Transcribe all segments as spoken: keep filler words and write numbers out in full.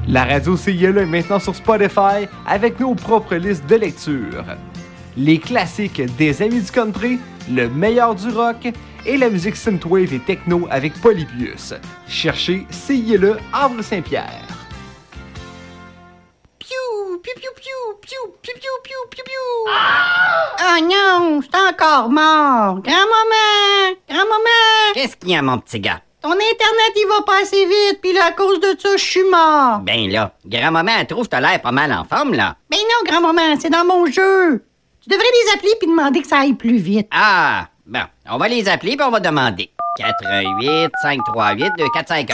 La radio C I L E est maintenant sur Spotify avec nos propres listes de lecture. Les classiques des amis du country, le meilleur du rock et la musique synthwave et techno avec Polybius. Cherchez C I L E Havre-Saint-Pierre. Piou, piou, piou, piou, piou, piou, piou, piou, piou, piou. Oh non, c'est encore mort. Grand-maman, grand-maman. Qu'est-ce qu'il y a, mon petit gars? Ton Internet, il va pas assez vite, puis là, à cause de ça, je suis mort. Ben là, grand-maman, elle trouve que t'as l'air pas mal en forme, là. Ben non, grand-maman, c'est dans mon jeu. Tu devrais les appeler puis demander que ça aille plus vite. Ah, bon, on va les appeler puis on va demander. quatre un huit, cinq trois huit, deux quatre cinq un.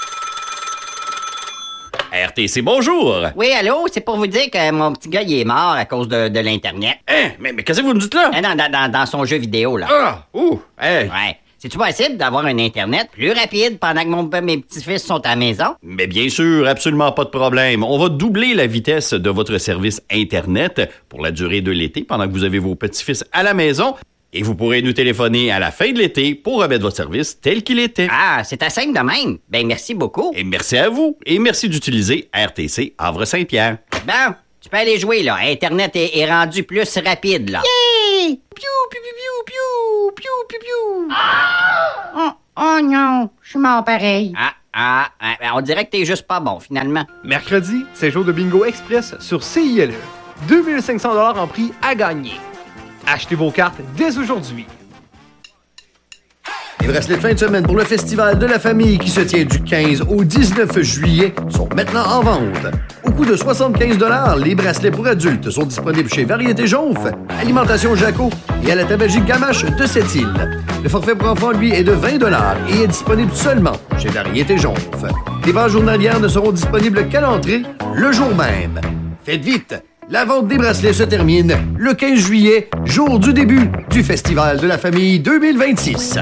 R T C, bonjour! Oui, allô, c'est pour vous dire que mon petit gars, il est mort à cause de, de l'Internet. Hein? Mais, mais qu'est-ce que vous me dites là? Ah non, dans, dans, dans son jeu vidéo, là. Ah! Ouh! Hey! Ouais. C'est-tu possible d'avoir un Internet plus rapide pendant que mon, mes petits-fils sont à la maison? Mais bien sûr, absolument pas de problème. On va doubler la vitesse de votre service Internet pour la durée de l'été pendant que vous avez vos petits-fils à la maison. Et vous pourrez nous téléphoner à la fin de l'été pour remettre votre service tel qu'il était. Ah, c'est à simple de même. Ben, merci beaucoup. Et merci à vous. Et merci d'utiliser R T C Havre-Saint-Pierre. Bon, tu peux aller jouer, là. Internet est, est rendu plus rapide, là. Yay! Piou, piou, piou, piou, piou, piou, piou. Oh, oh non, je suis mort pareil. Ah, ah, ah, on dirait que t'es juste pas bon, finalement. Mercredi, c'est jour de bingo express sur C I L E. deux mille cinq cents dollars en prix à gagner. Achetez vos cartes dès aujourd'hui. Les bracelets de fin de semaine pour le Festival de la famille qui se tient du quinze au dix-neuf juillet sont maintenant en vente. Au coût de soixante-quinze dollars, les bracelets pour adultes sont disponibles chez Variété Jonf, Alimentation Jaco et à la Tabagique Gamache de Sept-Îles. Le forfait pour enfants, lui, est de vingt dollars et est disponible seulement chez Variété Jonf. Les ventes journalières ne seront disponibles qu'à l'entrée le jour même. Faites vite! La vente des bracelets se termine le quinze juillet, jour du début du Festival de la famille deux mille vingt-six.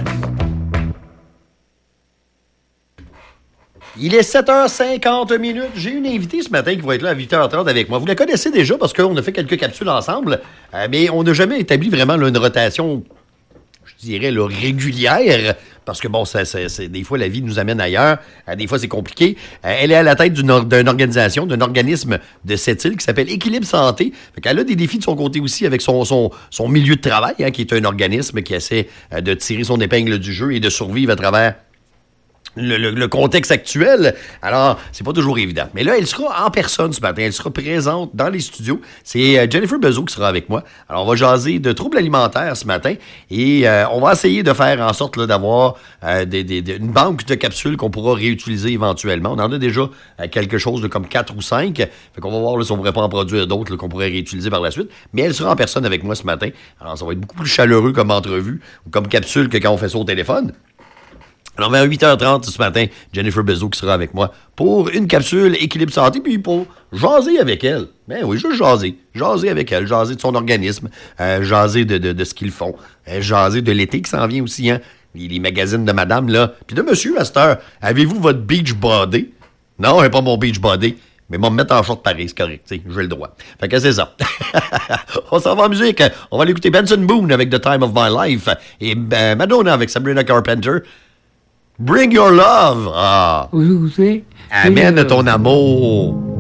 Il est sept heures cinquante minutes. J'ai une invitée ce matin qui va être là à huit heures trente avec moi. Vous la connaissez déjà parce qu'on a fait quelques capsules ensemble, euh, mais on n'a jamais établi vraiment là, une rotation, je dirais, là, régulière. Parce que, bon, ça, ça, ça, des fois, la vie nous amène ailleurs. Euh, des fois, c'est compliqué. Euh, elle est à la tête d'une, or- d'une organisation, d'un organisme de Sept-Îles qui s'appelle Équilibre Santé. Fait qu'elle a des défis de son côté aussi avec son, son, son milieu de travail, hein, qui est un organisme qui essaie euh, de tirer son épingle du jeu et de survivre à travers Le, le, le contexte actuel. Alors, c'est pas toujours évident. Mais là, elle sera en personne ce matin. Elle sera présente dans les studios. C'est euh, Jennifer Bezeau qui sera avec moi. Alors, on va jaser de troubles alimentaires ce matin et euh, on va essayer de faire en sorte là, d'avoir euh, des, des, des, une banque de capsules qu'on pourra réutiliser éventuellement. On en a déjà euh, quelque chose de comme quatre ou cinq. Fait qu'on va voir là, si on pourrait pas en produire d'autres là, qu'on pourrait réutiliser par la suite. Mais elle sera en personne avec moi ce matin. Alors, ça va être beaucoup plus chaleureux comme entrevue ou comme capsule que quand on fait ça au téléphone. Alors, vers huit heures trente ce matin, Jennifer Bezeau qui sera avec moi pour une capsule Équilibre Santé, puis pour jaser avec elle. Ben oui, juste jaser. Jaser avec elle, jaser de son organisme, euh, jaser de, de, de ce qu'ils font, euh, jaser de l'été qui s'en vient aussi, hein. Les, les magazines de madame, là. Puis de monsieur, à cette heure, avez-vous votre beach body? Non, j'ai pas mon beach body. Mais moi, me mettre en short pareil, c'est correct, tu sais, j'ai le droit. Fait que c'est ça. On s'en va en musique. On va aller écouter Benson Boone avec The Time of My Life et euh, Madonna avec Sabrina Carpenter. Bring your love. Ah. Vous savez? Amène ton amour.